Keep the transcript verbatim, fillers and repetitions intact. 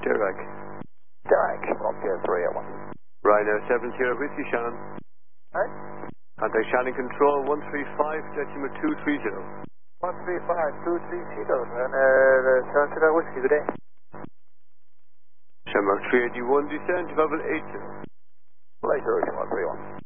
Derek. Derek, okay, three eight one. Ryanair seven zero with you, Shannon. Right? Contact Shannon Control one three five, decimal two three zero. one three five two three zero, and uh, seven zero whiskey, good day. Shamrock three eighty-one, descend to level eight zero. Later, one three one.